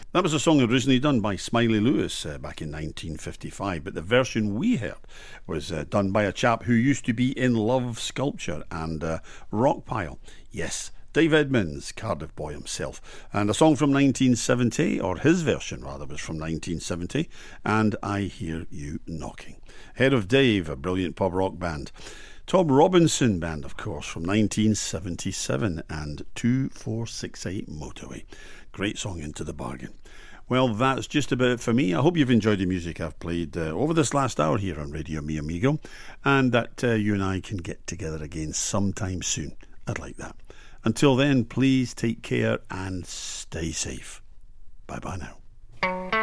That was a song originally done by Smiley Lewis back in 1955, but the version we heard was done by a chap who used to be in Love Sculpture and Rockpile. Yes, Dave Edmunds, Cardiff boy himself. And a song from 1970, or his version rather, was from 1970, and I Hear You Knocking. Head of Dave, a brilliant pub rock band. Tom Robinson Band, of course, from 1977, and 2468 Motorway. Great song into the bargain. Well, that's just about it for me. I hope you've enjoyed the music I've played over this last hour here on Radio Mi Amigo, and that you and I can get together again sometime soon. I'd like that. Until then, please take care and stay safe. Bye-bye now.